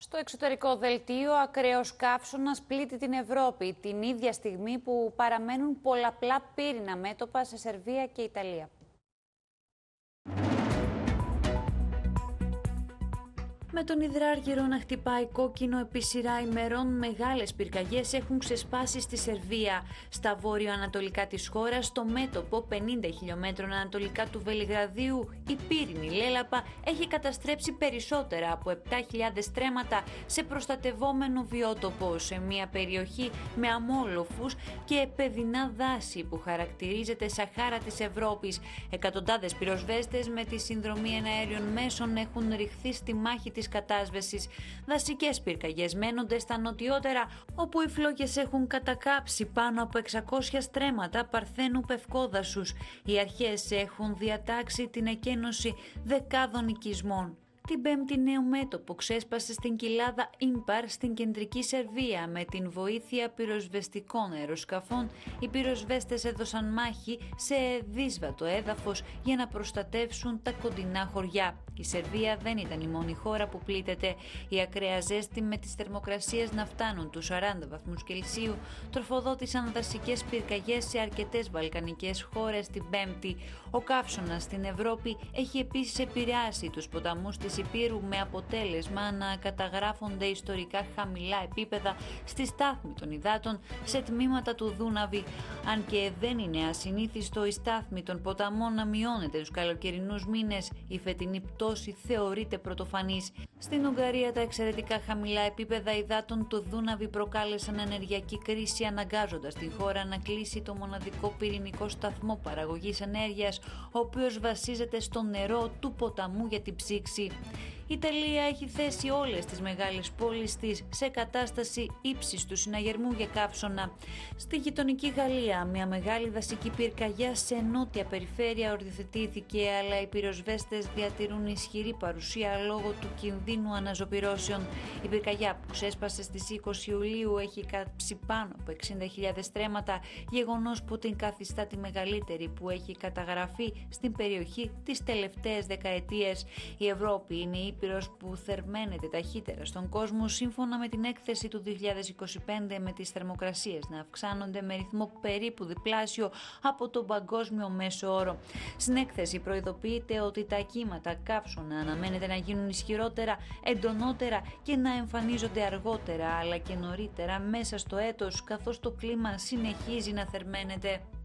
Στο εξωτερικό δελτίο, ακραίος καύσωνας πλήττει την Ευρώπη, την ίδια στιγμή που παραμένουν πολλαπλά πύρινα μέτωπα σε Σερβία και Ιταλία. Με τον υδράργυρο να χτυπάει κόκκινο επί σειρά ημερών, μεγάλες πυρκαγιές έχουν ξεσπάσει στη Σερβία. Στα βόρειο-ανατολικά της χώρας, στο μέτωπο 50 χιλιόμετρων ανατολικά του Βελιγραδίου, η πύρινη λέλαπα έχει καταστρέψει περισσότερα από 7.000 στρέμματα σε προστατευόμενο βιότοπο, σε μια περιοχή με αμόλοφους και παιδινά δάση που χαρακτηρίζεται Σαχάρα της Ευρώπης. Εκατοντάδες πυροσβέστες με τη συνδρομή εναέριων μέσων έχουν ρηχθεί στη μάχη της κατάσβεσης. Δασικές πυρκαγιές μένονται στα νοτιότερα, όπου οι φλόγες έχουν κατακάψει πάνω από 600 στρέμματα παρθένου πευκόδασους. Οι αρχές έχουν διατάξει την εκένωση δεκάδων οικισμών. Την Πέμπτη νέο μέτωπο ξέσπασε στην κοιλάδα Ίμπαρ στην κεντρική Σερβία. Με την βοήθεια πυροσβεστικών αεροσκαφών, οι πυροσβέστες έδωσαν μάχη σε δύσβατο έδαφος για να προστατεύσουν τα κοντινά χωριά. Η Σερβία δεν ήταν η μόνη χώρα που πλήττεται. Η ακραία ζέστη με τις θερμοκρασίες να φτάνουν τους 40 βαθμούς Κελσίου τροφοδότησαν δασικές πυρκαγιές σε αρκετές βαλκανικές χώρες την Πέμπτη. Ο καύσωνας στην Ευρώπη έχει επίσης επηρεάσει τους ποταμούς της Υπήρου, με αποτέλεσμα να καταγράφονται ιστορικά χαμηλά επίπεδα στη στάθμη των υδάτων σε τμήματα του Δούναβη. Αν και δεν είναι ασυνήθιστο η στάθμη των ποταμών να μειώνεται τους καλοκαιρινούς μήνες, η φετινή πτώση θεωρείται πρωτοφανής. Στην Ουγγαρία, τα εξαιρετικά χαμηλά επίπεδα υδάτων του Δούναβη προκάλεσαν ενεργειακή κρίση, αναγκάζοντας τη χώρα να κλείσει το μοναδικό πυρηνικό σταθμό παραγωγής ενέργειας, ο οποίος βασίζεται στο νερό του ποταμού για την ψήξη. Η Ιταλία έχει θέσει όλες τις μεγάλες πόλεις της σε κατάσταση ύψιστου συναγερμού για καύσωνα. Στη γειτονική Γαλλία, μια μεγάλη δασική πυρκαγιά σε νότια περιφέρεια οριοθετήθηκε, αλλά οι πυροσβέστες διατηρούν ισχυρή παρουσία λόγω του κινδύνου αναζωπυρώσεων. Η πυρκαγιά που ξέσπασε στις 20 Ιουλίου έχει κάψει πάνω από 60.000 στρέμματα, γεγονός που την καθιστά τη μεγαλύτερη που έχει καταγραφεί στην περιοχή τις τελευταίες δεκαετίες. Η Ευρώπη είναι η ήπειρος που θερμαίνεται ταχύτερα στον κόσμο, σύμφωνα με την έκθεση του 2025, με τις θερμοκρασίες να αυξάνονται με ρυθμό περίπου διπλάσιο από τον παγκόσμιο μέσο όρο. Στην έκθεση προειδοποιείται ότι τα κύματα καύσωνα αναμένεται να γίνουν ισχυρότερα, εντονότερα και να εμφανίζονται αργότερα αλλά και νωρίτερα μέσα στο έτος, καθώς το κλίμα συνεχίζει να θερμαίνεται.